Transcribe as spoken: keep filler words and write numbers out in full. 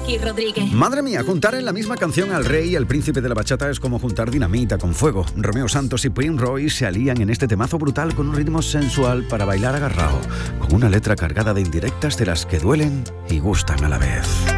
Miki Rodríguez. Madre mía, juntar en la misma canción al rey y al príncipe de la bachata es como juntar dinamita con fuego. Romeo Santos y Prince Royce se alían en este temazo brutal con un ritmo sensual para bailar agarrado, con una letra cargada de indirectas de las que duelen y gustan a la vez.